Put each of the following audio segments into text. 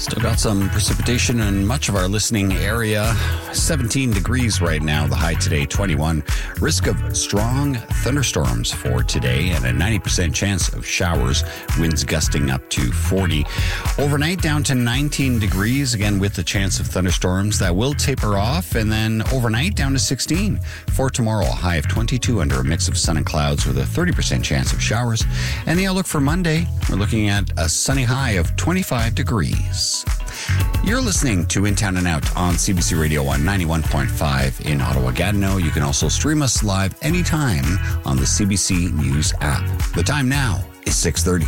Still got some precipitation in much of our listening area. 17 degrees right now, the high today 21. Risk of strong thunderstorms for today and a 90% chance of showers. Winds gusting up to 40. Overnight down to 19 degrees, again with the chance of thunderstorms. That will taper off, and then overnight down to 16. For tomorrow, a high of 22 under a mix of sun and clouds with a 30% chance of showers. And the outlook for Monday, we're looking at a sunny high of 25 degrees. You're listening to In Town and Out on CBC Radio 191.5 in Ottawa-Gatineau. You can also stream us live anytime on the CBC News app. The time now is 6:30.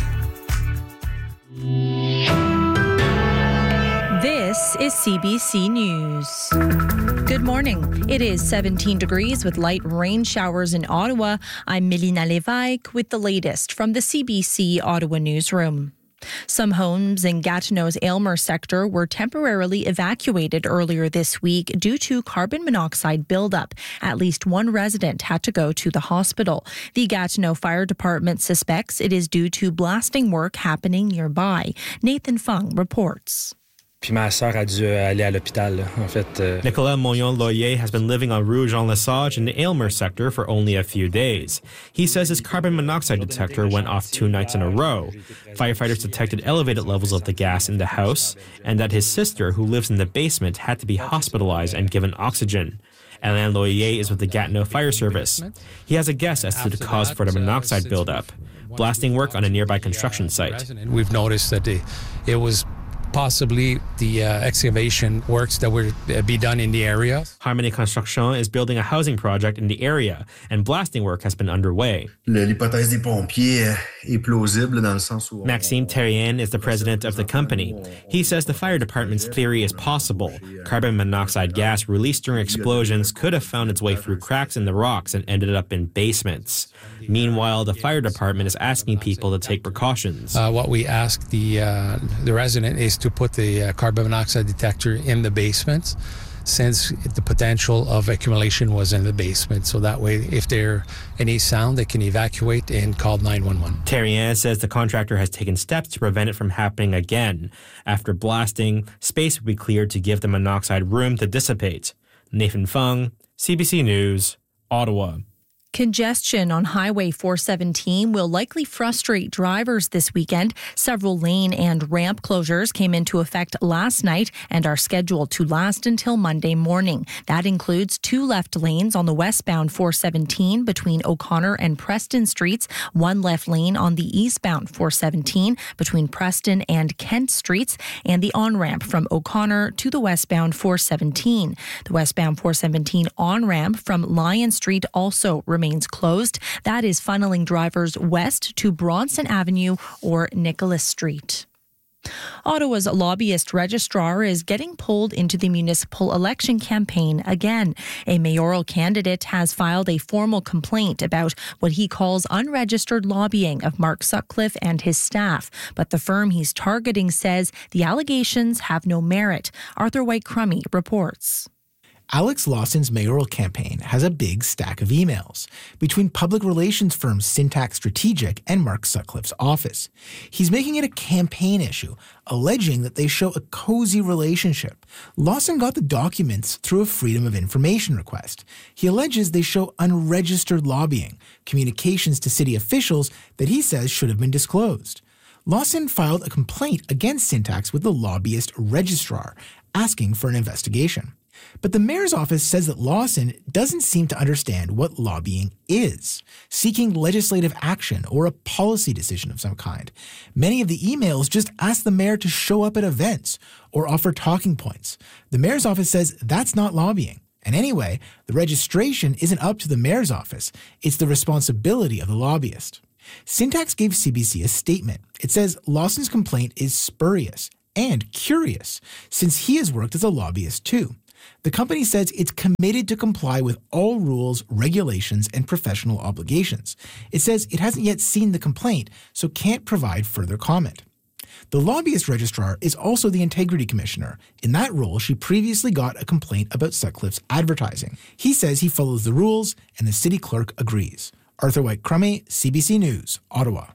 This is CBC News. Good morning. It is 17 degrees with light rain showers in Ottawa. I'm Melina Lévesque with the latest from the CBC Ottawa newsroom. Some homes in Gatineau's Aylmer sector were temporarily evacuated earlier this week due to carbon monoxide buildup. At least one resident had to go to the hospital. The Gatineau Fire Department suspects it is due to blasting work happening nearby. Nathan Fung reports. Puis ma sœur a dû aller à l'hôpital, là. En fait, Nicolas Moyon-Loyer has been living on Rouge-en-Lesage in the Aylmer sector for only a few days. He says his carbon monoxide detector went off 2 nights in a row. Firefighters detected elevated levels of the gas in the house, and that his sister, who lives in the basement, had to be hospitalized and given oxygen. Alain Loyer is with the Gatineau Fire Service. He has a guess as to the cause for the monoxide buildup: blasting work on a nearby construction site. We've noticed that it was possibly the excavation works that would be done in the area. Harmony Construction is building a housing project in the area, and blasting work has been underway. L'hypothèse des pompiers est plausible dans le sens où... Maxime Terrien is the president of the company. He says the fire department's theory is possible. Carbon monoxide gas released during explosions could have found its way through cracks in the rocks and ended up in basements. Meanwhile, the fire department is asking people to take precautions. What we ask the resident is to put the carbon monoxide detector in the basement, since the potential of accumulation was in the basement. So that way, if there's any sound, they can evacuate and call 911. Terrien says the contractor has taken steps to prevent it from happening again. After blasting, space will be cleared to give the monoxide room to dissipate. Nathan Fung, CBC News, Ottawa. Congestion on Highway 417 will likely frustrate drivers this weekend. Several lane and ramp closures came into effect last night and are scheduled to last until Monday morning. That includes 2 left lanes on the westbound 417 between O'Connor and Preston Streets, 1 left lane on the eastbound 417 between Preston and Kent Streets, and the on-ramp from O'Connor to the westbound 417. The westbound 417 on-ramp from Lyon Street also remains closed. That is funneling drivers west to Bronson Avenue or Nicholas Street. Ottawa's lobbyist registrar is getting pulled into the municipal election campaign again. A mayoral candidate has filed a formal complaint about what he calls unregistered lobbying of Mark Sutcliffe and his staff. But the firm he's targeting says the allegations have no merit. Arthur White-Crummey reports. Alex Lawson's mayoral campaign has a big stack of emails between public relations firms Syntax Strategic and Mark Sutcliffe's office. He's making it a campaign issue, alleging that they show a cozy relationship. Lawson got the documents through a Freedom of Information request. He alleges they show unregistered lobbying, communications to city officials that he says should have been disclosed. Lawson filed a complaint against Syntax with the lobbyist registrar, asking for an investigation. But the mayor's office says that Lawson doesn't seem to understand what lobbying is, seeking legislative action or a policy decision of some kind. Many of the emails just ask the mayor to show up at events or offer talking points. The mayor's office says that's not lobbying. And anyway, the registration isn't up to the mayor's office. It's the responsibility of the lobbyist. Syntax gave CBC a statement. It says Lawson's complaint is spurious and curious, since he has worked as a lobbyist too. The company says it's committed to comply with all rules, regulations, and professional obligations. It says it hasn't yet seen the complaint, so can't provide further comment. The lobbyist registrar is also the integrity commissioner. In that role, she previously got a complaint about Sutcliffe's advertising. He says he follows the rules, and the city clerk agrees. Arthur White-Crummey, CBC News, Ottawa.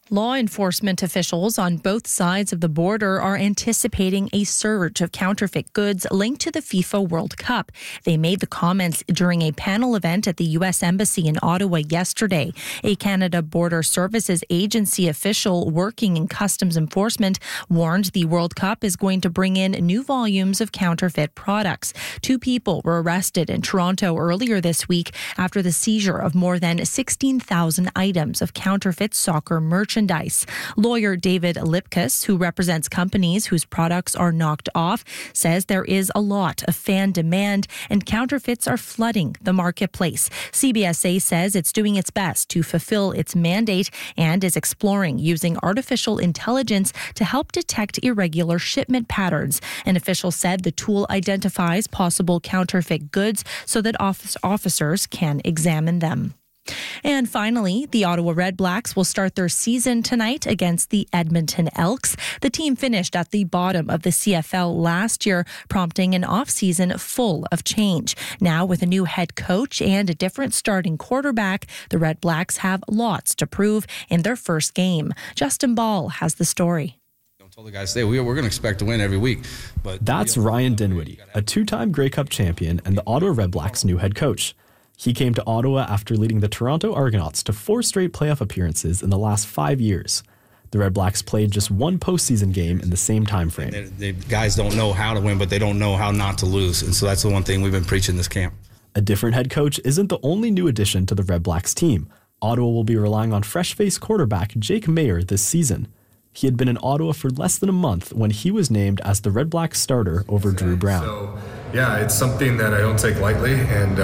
Law enforcement officials on both sides of the border are anticipating a surge of counterfeit goods linked to the FIFA World Cup. They made the comments during a panel event at the U.S. Embassy in Ottawa yesterday. A Canada Border Services Agency official working in customs enforcement warned the World Cup is going to bring in new volumes of counterfeit products. 2 people were arrested in Toronto earlier this week after the seizure of more than 16,000 items of counterfeit soccer merchandise. Lawyer David Lipkus, who represents companies whose products are knocked off, says there is a lot of fan demand and counterfeits are flooding the marketplace. CBSA says it's doing its best to fulfill its mandate and is exploring using artificial intelligence to help detect irregular shipment patterns. An official said the tool identifies possible counterfeit goods so that officers can examine them. And finally, the Ottawa Redblacks will start their season tonight against the Edmonton Elks. The team finished at the bottom of the CFL last year, prompting an off-season full of change. Now, with a new head coach and a different starting quarterback, the Redblacks have lots to prove in their first game. Justin Ball has the story. I told the guys, we're going to expect to win every week. But that's Ryan Dinwiddie, a 2-time Grey Cup champion and the Ottawa Redblacks' new head coach. He came to Ottawa after leading the Toronto Argonauts to 4 straight playoff appearances in the last 5 years. The Redblacks played just 1 postseason game in the same time frame. The guys don't know how to win, but they don't know how not to lose. And so that's the one thing we've been preaching this camp. A different head coach isn't the only new addition to the Redblacks team. Ottawa will be relying on fresh-faced quarterback Jake Mayer this season. He had been in Ottawa for less than a month when he was named as the Redblacks starter over Drew Brown. So, yeah, it's something that I don't take lightly, and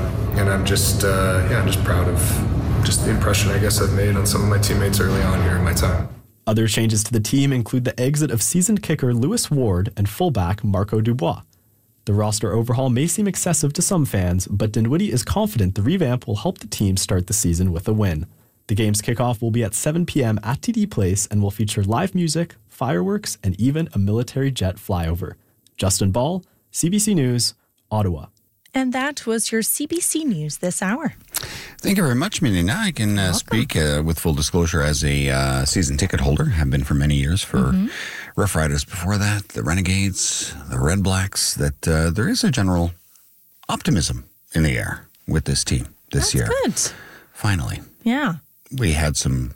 I'm just proud of just the impression I guess I've made on some of my teammates early on here in my time. Other changes to the team include the exit of seasoned kicker Lewis Ward and fullback Marco Dubois. The roster overhaul may seem excessive to some fans, but Dinwiddie is confident the revamp will help the team start the season with a win. The game's kickoff will be at 7 p.m. at TD Place and will feature live music, fireworks, and even a military jet flyover. Justin Ball, CBC News, Ottawa. And that was your CBC News this hour. Thank you very much, Melina. I can speak with full disclosure as a season ticket holder. Have been for many years for Rough Riders before that, the Renegades, the Redblacks, that there is a general optimism in the air with this team this year. That's good. Finally. Yeah. We had some,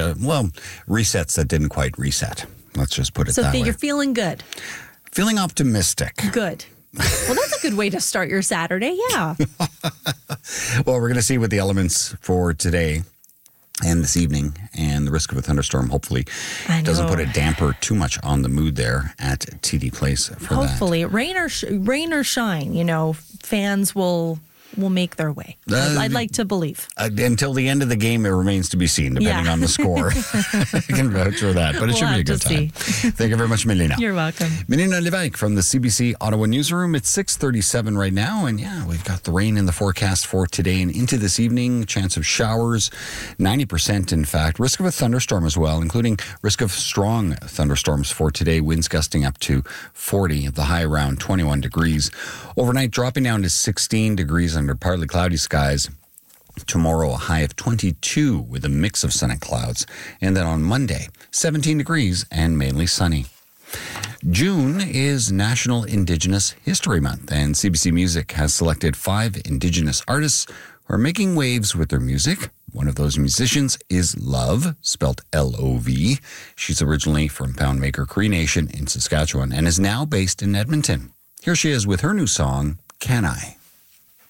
resets that didn't quite reset. Let's just put it that way. So you're feeling good? Feeling optimistic. Good. Well, that's a good way to start your Saturday, yeah. Well, we're going to see what the elements for today and this evening and the risk of a thunderstorm hopefully doesn't put a damper too much on the mood there at TD Place for hopefully. Rain or shine, fans will make their way. I'd like to believe. Until the end of the game, it remains to be seen, depending on the score. I can vouch for that, but it should be a good time. Thank you very much, Melina. You're welcome. Melina Lévesque from the CBC Ottawa Newsroom. It's 6:37 right now, and we've got the rain in the forecast for today and into this evening. Chance of showers, 90% in fact. Risk of a thunderstorm as well, including risk of strong thunderstorms for today. Winds gusting up to 40, the high around 21 degrees. Overnight dropping down to 16 degrees under partly cloudy skies. Tomorrow, a high of 22 with a mix of sun and clouds. And then on Monday, 17 degrees and mainly sunny. June is National Indigenous History Month, and CBC Music has selected 5 Indigenous artists who are making waves with their music. One of those musicians is Love, spelled L-O-V. She's originally from Poundmaker Cree Nation in Saskatchewan and is now based in Edmonton. Here she is with her new song, Can I?